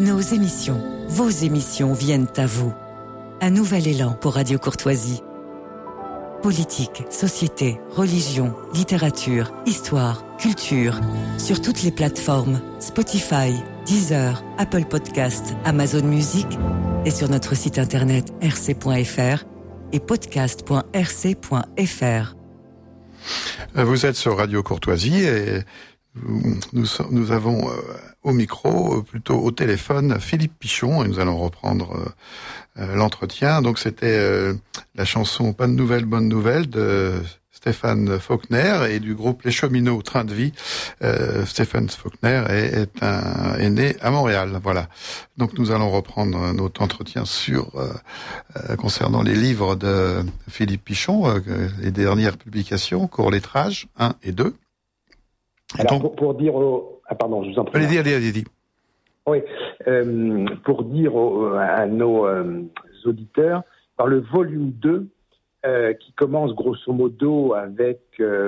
Nos émissions, vos émissions viennent à vous. Un nouvel élan pour Radio Courtoisie. Politique, société, religion, littérature, histoire, culture. Sur toutes les plateformes, Spotify, Deezer, Apple Podcast, Amazon Music et sur notre site internet rc.fr et podcast.rc.fr. Vous êtes sur Radio Courtoisie et nous avons au micro, plutôt au téléphone, Philippe Pichon, et nous allons reprendre l'entretien. Donc c'était la chanson Pas de nouvelles, bonne nouvelle de Stéphane Faulkner et du groupe Les Cheminots Train de Vie. Stéphane Faulkner est né à Montréal. Voilà. Donc nous allons reprendre notre entretien concernant les livres de Philippe Pichon, les dernières publications, Court lettrage 1 et 2. Alors, donc, pour dire pardon, je vous en prie. Allez-y. Oui, pour dire à nos auditeurs, par le volume 2, qui commence grosso modo avec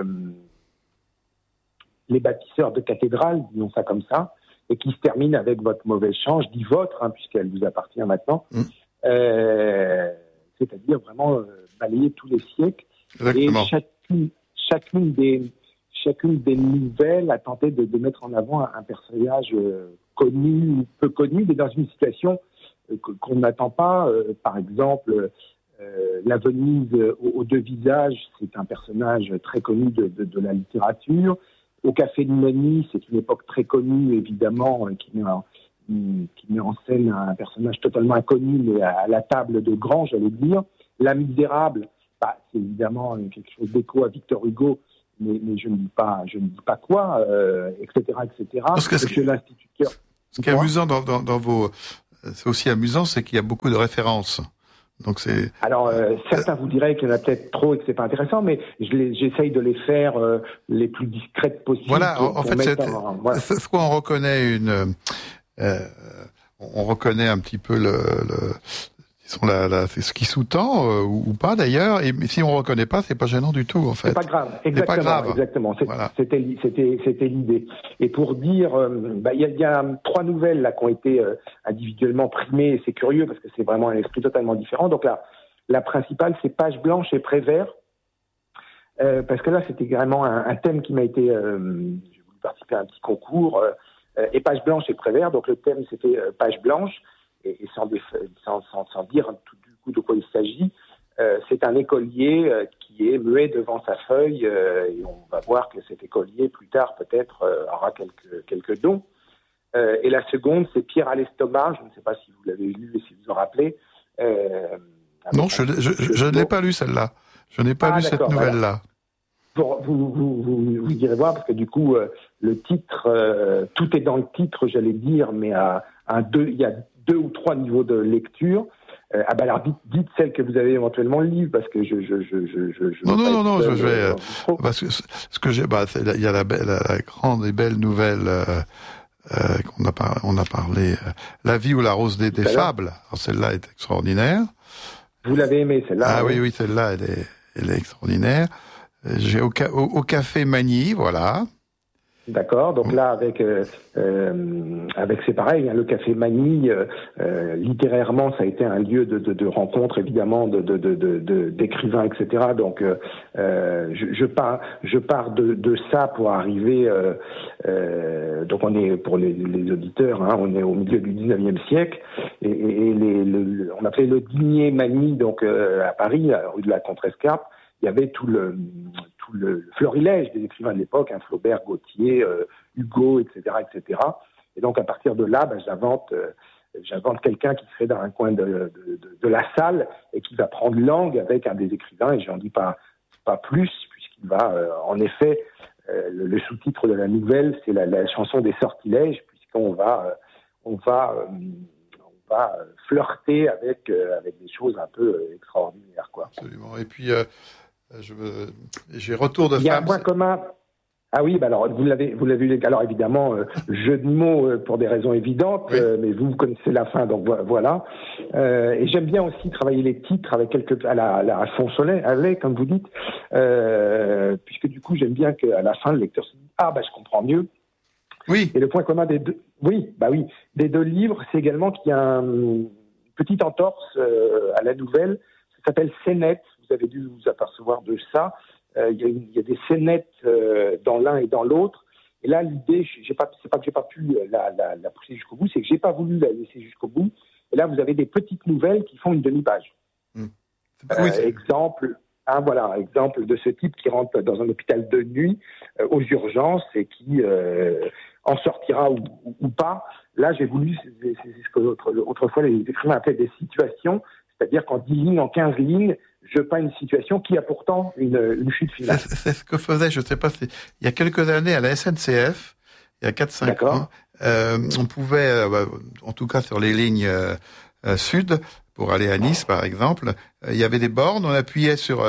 les bâtisseurs de cathédrales, disons ça comme ça, et qui se termine avec votre mauvaise chance, je dis votre, puisqu'elle vous appartient maintenant, c'est-à-dire vraiment balayer tous les siècles. Exactement. Et chacune des nouvelles a tenté de mettre en avant un personnage connu ou peu connu, mais dans une situation qu'on n'attend pas. Par exemple, la Venise aux deux visages, c'est un personnage très connu de la littérature. Au Café de Moni, c'est une époque très connue, évidemment, qui met en scène un personnage totalement inconnu, mais à la table de grand, j'allais dire. La Misérable, c'est évidemment quelque chose d'écho à Victor Hugo, mais je ne dis pas quoi, etc. Parce que l'instituteur. Ce qui est amusant dans vos, c'est aussi amusant, c'est qu'il y a beaucoup de références. Donc c'est. Alors certains vous diraient qu'il y en a peut-être trop et que c'est pas intéressant, mais j'essaye de les faire les plus discrètes possibles. Voilà, en fait, c'est quoi on reconnaît on reconnaît un petit peu ce qui sous-tend ou pas d'ailleurs, et si on reconnaît pas, c'est pas gênant du tout en fait. C'est pas grave, exactement. Voilà. C'était l'idée. Et pour dire, il y a 3 nouvelles là qui ont été individuellement primées, et c'est curieux parce que c'est vraiment un esprit totalement différent. Donc la principale, c'est Page blanche et Prévert, parce que là c'était vraiment un thème qui m'a été, j'ai voulu participer à un petit concours, et Page blanche et Prévert. Donc le thème c'était Page blanche. Et sans dire tout du coup de quoi il s'agit, c'est un écolier qui est muet devant sa feuille, et on va voir que cet écolier, plus tard, peut-être, aura quelques dons. Et la seconde, c'est Pierre à l'estomac, je ne sais pas si vous l'avez lu et si vous en rappelez. Non, je ne l'ai pas lu, celle-là. Je n'ai pas lu cette nouvelle-là. Vous irez voir, parce que du coup, le titre, tout est dans le titre, j'allais dire, mais il y a 2 ou 3 niveaux de lecture. Alors dites celle que vous avez éventuellement le livre, parce que je non, je vais parce que ce que j'ai, il y a la grande et belle nouvelle on a parlé, La vie ou la rose des fables. Alors celle-là est extraordinaire. Vous l'avez aimée celle-là? Ah oui, celle-là elle est extraordinaire. J'ai au Café Magny, voilà. D'accord, donc là avec c'est pareil, le Café Magny, littérairement ça a été un lieu de rencontre évidemment d'écrivains, etc. Donc je pars de ça pour arriver, donc on est, pour les auditeurs, on est au milieu du 19e siècle, et on appelait le dîner Magny, donc à Paris, rue de la Contrescarpe. Il y avait tout le florilège des écrivains de l'époque, Flaubert, Gautier, Hugo, etc. Et donc, à partir de là, j'invente quelqu'un qui serait dans un coin de la salle et qui va prendre langue avec un des écrivains, et j'en dis pas plus, puisqu'il va, en effet, le sous-titre de la nouvelle, c'est la chanson des sortilèges, puisqu'on va flirter avec des choses un peu extraordinaires, quoi. Absolument. Et puis, j'ai Retour de femme. Il y a un point commun. Ah oui, alors vous l'avez lu. Alors évidemment, jeu de mots pour des raisons évidentes, oui. Mais vous connaissez la fin, donc voilà. Et j'aime bien aussi travailler les titres avec à la fond soleil, comme vous dites, puisque du coup j'aime bien qu'à la fin le lecteur se dise je comprends mieux. Oui. Et le point commun des deux, des deux livres, c'est également qu'il y a une petite entorse à la nouvelle. Ça s'appelle scénettes. Vous avez dû vous apercevoir de ça. Il y a des scénettes dans l'un et dans l'autre. Et là, l'idée, c'est pas que j'ai pas pu la pousser jusqu'au bout, c'est que j'ai pas voulu la laisser jusqu'au bout. Et là, vous avez des petites nouvelles qui font une demi-page. Exemple de ce type qui rentre dans un hôpital de nuit aux urgences et qui en sortira ou pas. Là, j'ai voulu, c'est ce que autrefois les écrivains appelaient des situations, c'est-à-dire qu'en 10 lignes, en 15 lignes, je peins une situation qui a pourtant une chute finale. C'est ce que faisait, je sais pas, il y a quelques années à la SNCF, il y a 4-5 ans, on pouvait, en tout cas sur les lignes sud, pour aller à Nice par exemple, il y avait des bornes, on appuyait sur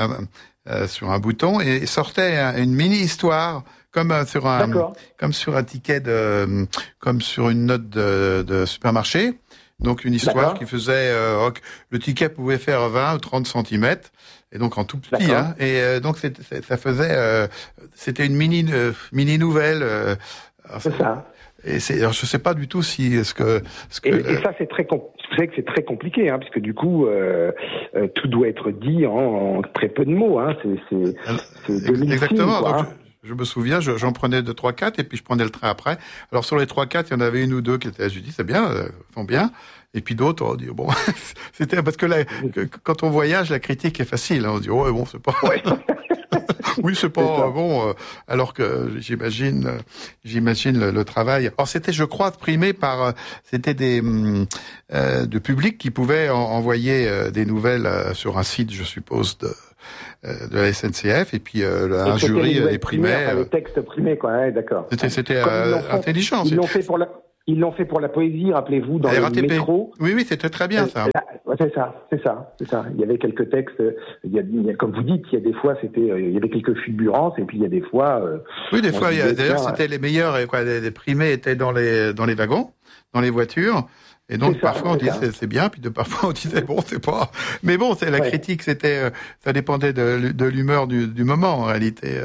un bouton et sortait une mini-histoire comme sur un ticket comme sur une note de supermarché. Donc une histoire qui faisait le ticket pouvait faire 20 ou 30 centimètres et donc en tout petit donc ça faisait c'était une mini nouvelle c'est ça. Et alors je sais pas du tout si et ça c'est très c'est très compliqué parce que du coup tout doit être dit en très peu de mots c'est 2000 exactement signes, donc je me souviens, j'en prenais 2, 3, 4 et puis je prenais le train après. Alors sur les 3, 4, il y en avait une ou deux qui étaient, je dis c'est bien, font bien. Et puis d'autres, on dit bon, c'était parce que là, quand on voyage, la critique est facile. On dit ouais bon, c'est pas. Ouais. Oui, c'est pas bon. Alors que j'imagine le travail. Alors c'était, je crois, primé par c'était des de public qui pouvaient envoyer des nouvelles sur un site, je suppose de la SNCF et puis un jury les primait. Les textes primés, quoi. Ouais, d'accord. C'était intelligent. Ils l'ont fait pour la poésie, rappelez-vous, dans le métro. Oui, c'était très bien ça. C'est ça. Il y avait quelques textes. Comme vous dites, il y a des fois, il y avait quelques fulgurances, et puis il y a des fois. Oui, des fois. D'ailleurs, c'était les meilleurs. Les primés étaient dans les wagons, dans les voitures. Et donc parfois on disait c'est bien, puis parfois on disait bon c'est pas. Mais bon, c'est la critique, c'était ça dépendait de l'humeur du moment en réalité.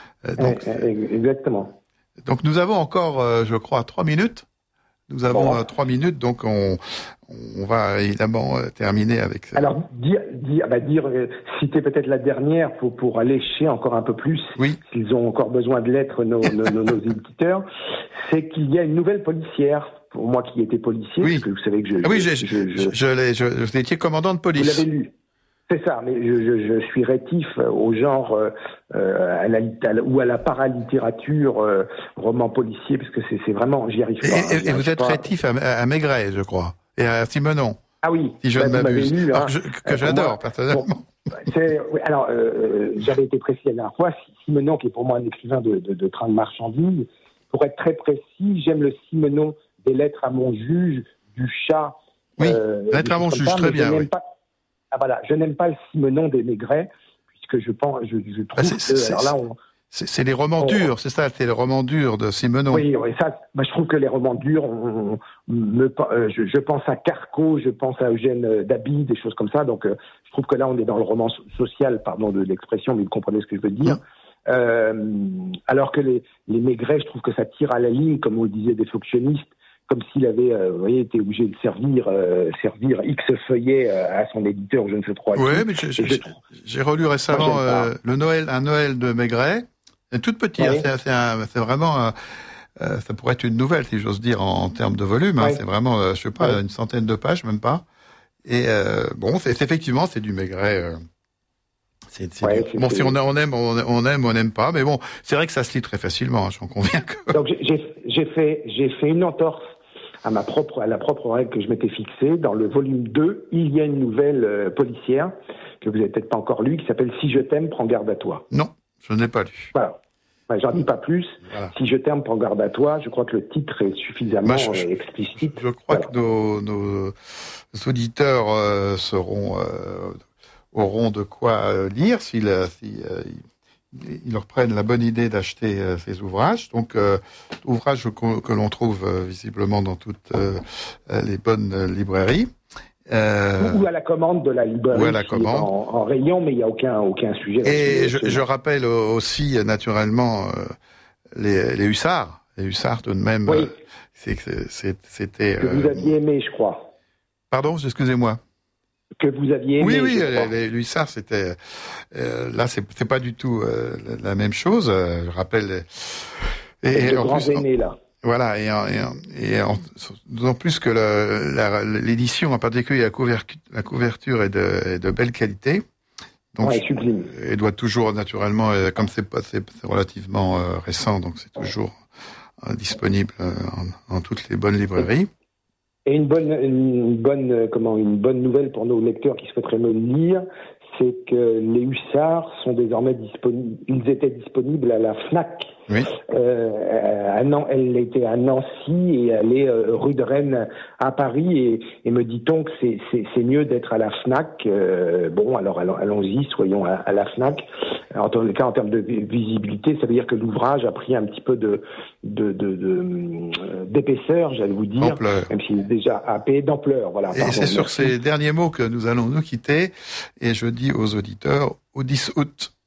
Exactement. Donc nous avons encore, je crois, 3 minutes. Nous avons 3 minutes, donc on va évidemment terminer avec ça. Alors citer peut-être la dernière pour allécher encore un peu plus, s'ils ont encore besoin de lettres nos éditeurs, c'est qu'il y a une nouvelle policière. Pour moi qui étais policier, parce que vous savez que vous étiez commandant de police. Vous l'avez lu. C'est ça, mais je suis rétif au genre ou à la paralittérature roman policier, parce que c'est vraiment, j'y arrive pas. Et vous êtes rétif à Maigret, je crois, et à Simenon. Ah oui, si je ne m'abuse. Que j'adore moi, personnellement. J'avais été précis la dernière fois. Simenon, qui est pour moi un écrivain de train de marchandises, pour être très précis, j'aime le Simenon des lettres à mon juge, du chat. Oui, lettres à mon juge, très bien. Je n'aime pas le Simenon des Maigret, puisque je trouve que c'est les romans durs, c'est ça, c'est les romans durs de Simenon. Oui, ça, je trouve que les romans durs, je pense à Carco, je pense à Eugène Dabi, des choses comme ça. Donc, je trouve que là, on est dans le roman social, pardon de l'expression, mais vous comprenez ce que je veux dire. Alors que les Maigret, je trouve que ça tire à la ligne, comme on le disait des fonctionnistes, comme s'il avait, été obligé de servir X feuillets à son éditeur, je ne sais trop. Oui, mais j'ai relu récemment un Noël de Maigret. C'est toute petite, c'est vraiment, ça pourrait être une nouvelle, si j'ose dire, en termes de volume. C'est vraiment, je sais pas, une centaine de pages, même pas. Et c'est effectivement, c'est du Maigret. Si on aime, on n'aime pas, mais bon, c'est vrai que ça se lit très facilement, j'en conviens. Donc j'ai fait une entorse à la propre règle que je m'étais fixée. Dans le volume 2, il y a une nouvelle policière que vous n'avez peut-être pas encore lue, qui s'appelle « Si je t'aime, prends garde à toi ». Non, je ne l'ai pas lu. Voilà. J'en dis pas plus. Voilà. Si je t'aime, prends garde à toi. Je crois que le titre est suffisamment explicite. Je crois que nos auditeurs auront de quoi lire s'ils reprennent la bonne idée d'acheter ces ouvrages. Donc, ouvrages que l'on trouve visiblement dans toutes les bonnes librairies. Ou à la commande de la librairie, ou à la commande. En rayon, mais il n'y a aucun sujet. Et je rappelle aussi, naturellement, les hussards. Les Hussards, tout de même, oui. C'était... Que vous aviez aimé, je crois. Pardon, excusez-moi. Que vous aviez aimé. Oui, les Hussards, c'était... là, c'est pas du tout la même chose. Je rappelle... Et en plus, aînés, là. Voilà, d'autant plus que l'édition, en particulier la couverture est de belle qualité. Donc, sublime. Elle doit toujours, naturellement, comme c'est relativement récent, donc c'est toujours disponible dans toutes les bonnes librairies. Et une bonne nouvelle pour nos lecteurs qui souhaiteraient me lire, c'est que les Hussards sont désormais disponibles. Ils étaient disponibles à la Fnac. Oui. Elle était à Nancy et elle est rue de Rennes à Paris et me dit-on que c'est mieux d'être à la Fnac. Bon, alors allons-y, soyons à la Fnac. En tout cas, en termes de visibilité, ça veut dire que l'ouvrage a pris un petit peu d'épaisseur, j'allais vous dire, même s'il est déjà happé, d'ampleur. Voilà. Et c'est sur ces derniers mots que nous allons nous quitter. Et je dis aux auditeurs, au 10 août.